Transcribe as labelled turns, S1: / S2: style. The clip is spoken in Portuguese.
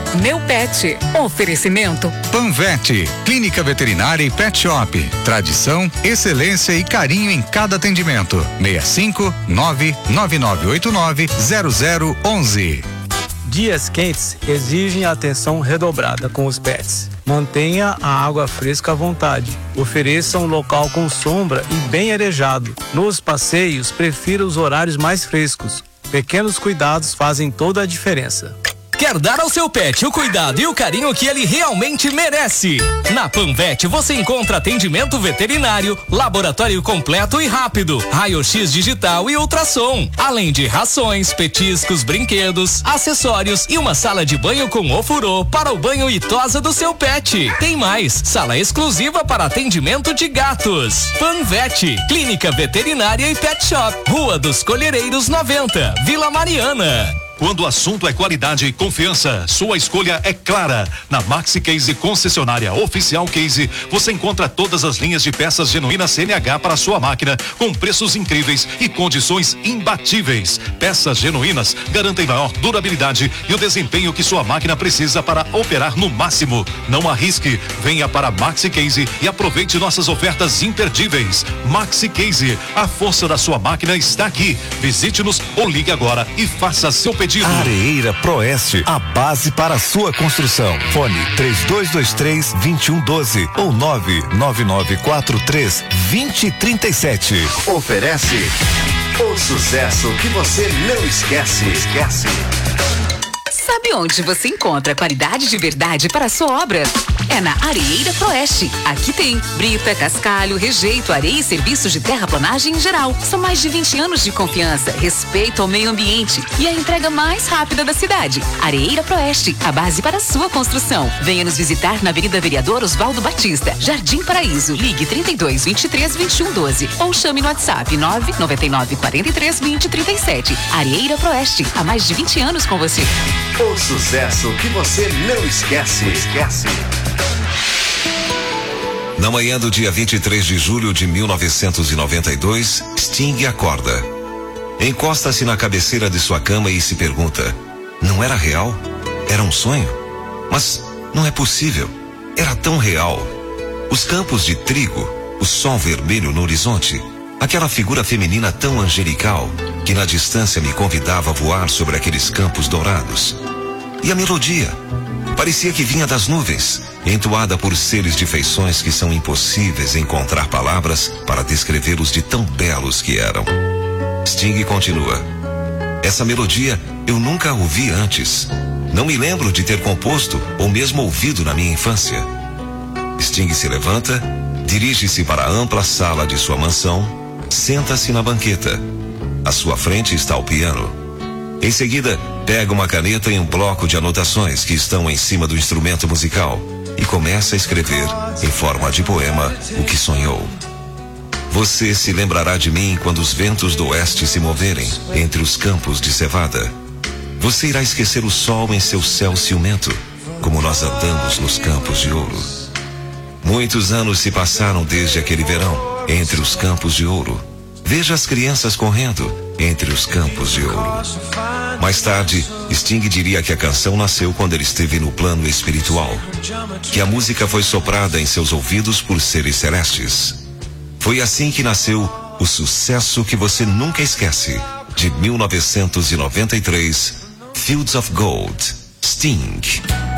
S1: Meu Pet. Oferecimento
S2: Panvet, clínica veterinária e pet shop. Tradição, excelência e carinho em cada atendimento. 65-99989-0011.
S3: Dias quentes exigem atenção redobrada com os pets. Mantenha a água fresca à vontade. Ofereça um local com sombra e bem arejado. Nos passeios, prefira os horários mais frescos. Pequenos cuidados fazem toda a diferença.
S4: Quer dar ao seu pet o cuidado e o carinho que ele realmente merece? Na Panvet você encontra atendimento veterinário, laboratório completo e rápido, raio-x digital e ultrassom, além de rações, petiscos, brinquedos, acessórios e uma sala de banho com ofurô para o banho e tosa do seu pet. Tem mais, sala exclusiva para atendimento de gatos. Panvet, clínica veterinária e pet shop, Rua dos Colhereiros 90, Vila Mariana.
S5: Quando o assunto é qualidade e confiança, sua escolha é clara. Na Maxi Case concessionária oficial Case, você encontra todas as linhas de peças genuínas CNH para sua máquina, com preços incríveis e condições imbatíveis. Peças genuínas garantem maior durabilidade e o desempenho que sua máquina precisa para operar no máximo. Não arrisque, venha para Maxi Case e aproveite nossas ofertas imperdíveis. Maxi Case, a força da sua máquina está aqui. Visite-nos ou ligue agora e faça seu pedido.
S6: Areeira Proeste, a base para a sua construção. Fone 3223-2112 ou 99943-2037.
S7: Oferece o sucesso que você não esquece.
S1: Sabe onde você encontra qualidade de verdade para a sua obra? É na Areeira Proeste. Aqui tem brita, cascalho, rejeito, areia e serviços de terraplanagem em geral. São mais de 20 anos de confiança, respeito ao meio ambiente e a entrega mais rápida da cidade. Areeira Proeste, a base para a sua construção. Venha nos visitar na Avenida Vereador Oswaldo Batista, Jardim Paraíso. Ligue 3223-2112 ou chame no WhatsApp 99943-2037. Areeira Proeste, há mais de 20 anos com você.
S7: O sucesso que você não esquece.
S8: Na manhã do dia 23 de julho de 1992, Sting acorda. Encosta-se na cabeceira de sua cama e se pergunta: não era real? Era um sonho? Mas não é possível. Era tão real. Os campos de trigo, o sol vermelho no horizonte, aquela figura feminina tão angelical que na distância me convidava a voar sobre aqueles campos dourados. E a melodia parecia que vinha das nuvens, entoada por seres de feições que são impossíveis encontrar palavras para descrevê-los de tão belos que eram. Sting continua: essa melodia eu nunca ouvi antes. Não me lembro de ter composto ou mesmo ouvido na minha infância. Sting se levanta, dirige-se para a ampla sala de sua mansão, senta-se na banqueta. À sua frente está o piano. Em seguida, pega uma caneta e um bloco de anotações que estão em cima do instrumento musical e começa a escrever, em forma de poema, o que sonhou. Você se lembrará de mim quando os ventos do oeste se moverem entre os campos de cevada. Você irá esquecer o sol em seu céu ciumento, como nós andamos nos campos de ouro. Muitos anos se passaram desde aquele verão, entre os campos de ouro. Veja as crianças correndo entre os campos de ouro. Mais tarde, Sting diria que a canção nasceu quando ele esteve no plano espiritual, que a música foi soprada em seus ouvidos por seres celestes. Foi assim que nasceu o sucesso que você nunca esquece, de 1993, Fields of Gold, Sting.